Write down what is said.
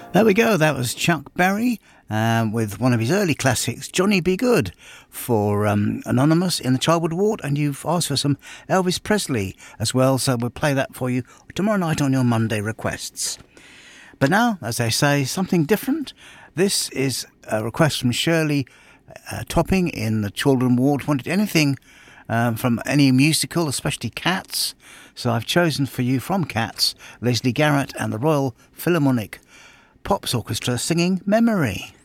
There we go. That was Chuck Berry with one of his early classics, Johnny Be Good, for Anonymous in the Childwood Ward. And you've asked for some Elvis Presley as well, so we'll play that for you tomorrow night on your Monday requests. But now, as I say, something different. This is a request from Shirley Topping in the Children Ward. Wanted anything from any musical, especially Cats. So I've chosen for you from Cats, Leslie Garrett and the Royal Philharmonic Pops Orchestra singing Memory.